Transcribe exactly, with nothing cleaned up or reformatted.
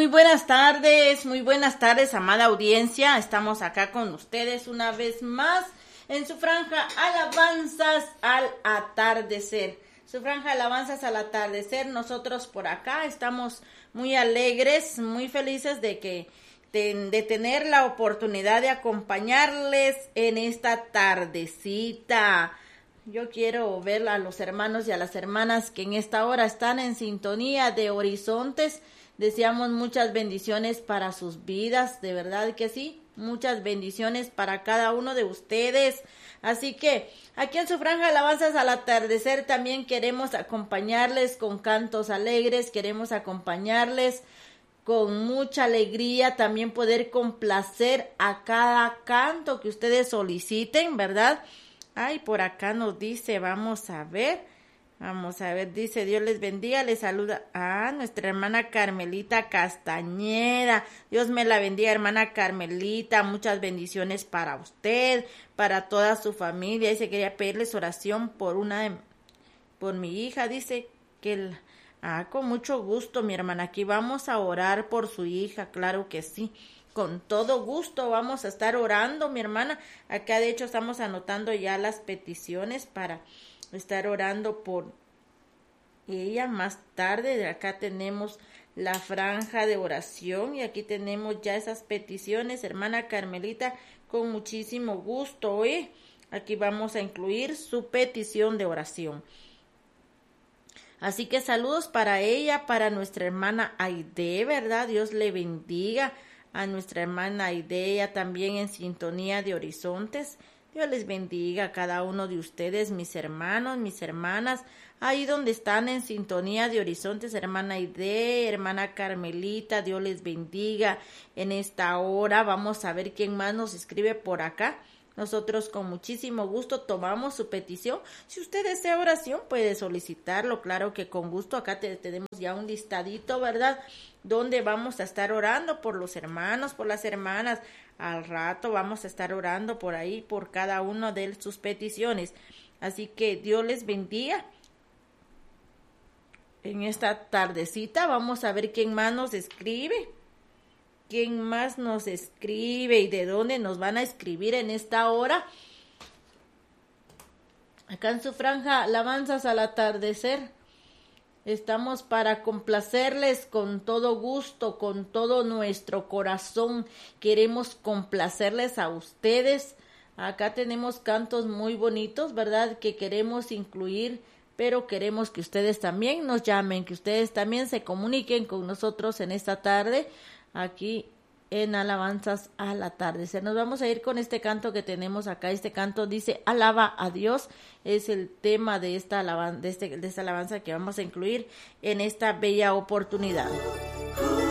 Muy buenas tardes, muy buenas tardes, amada audiencia. Estamos acá con ustedes una vez más en su franja Alabanzas al Atardecer. Su franja Alabanzas al Atardecer. Nosotros por acá estamos muy alegres, muy felices de que de, de tener la oportunidad de acompañarles en esta tardecita. Yo quiero ver a los hermanos y a las hermanas que en esta hora están en sintonía de Horizontes. Deseamos muchas bendiciones para sus vidas, de verdad que sí, muchas bendiciones para cada uno de ustedes. Así que aquí en su franja Alabanzas al Atardecer también queremos acompañarles con cantos alegres, queremos acompañarles con mucha alegría, también poder complacer a cada canto que ustedes soliciten, ¿verdad? Ay, por acá nos dice, vamos a ver, vamos a ver, dice, Dios les bendiga, les saluda a nuestra hermana Carmelita Castañeda. Dios me la bendiga, hermana Carmelita, muchas bendiciones para usted, para toda su familia. Dice, quería pedirles oración por una, de, por mi hija, dice que, el, ah, con mucho gusto, mi hermana, aquí vamos a orar por su hija, claro que sí. Con todo gusto vamos a estar orando, mi hermana. Acá de hecho estamos anotando ya las peticiones para estar orando por ella más tarde. De acá tenemos la franja de oración y aquí tenemos ya esas peticiones, hermana Carmelita, con muchísimo gusto. ¿eh? Aquí vamos a incluir su petición de oración. Así que saludos para ella, para nuestra hermana Aide, ¿verdad? Dios le bendiga. A nuestra hermana Idea también en sintonía de Horizontes. Dios les bendiga a cada uno de ustedes, mis hermanos, mis hermanas, ahí donde están en sintonía de Horizontes, hermana Idea, hermana Carmelita, Dios les bendiga en esta hora. Vamos a ver quién más nos escribe por acá. Nosotros con muchísimo gusto tomamos su petición. Si usted desea oración, puede solicitarlo. Claro que con gusto. Acá te, tenemos ya un listadito, ¿verdad? Donde vamos a estar orando por los hermanos, por las hermanas. Al rato vamos a estar orando por ahí, por cada una de sus peticiones. Así que Dios les bendiga. En esta tardecita vamos a ver quién más nos escribe. ¿Quién más nos escribe y de dónde nos van a escribir en esta hora? Acá en su franja Alabanzas al Atardecer. Estamos para complacerles con todo gusto, con todo nuestro corazón. Queremos complacerles a ustedes. Acá tenemos cantos muy bonitos, ¿verdad? Que queremos incluir, pero queremos que ustedes también nos llamen, que ustedes también se comuniquen con nosotros en esta tarde. Aquí en Alabanzas al Atardecer. Nos vamos a ir con este canto que tenemos acá. Este canto dice Alaba a Dios. Es el tema de esta alabanza, de, este, de esta alabanza que vamos a incluir en esta bella oportunidad.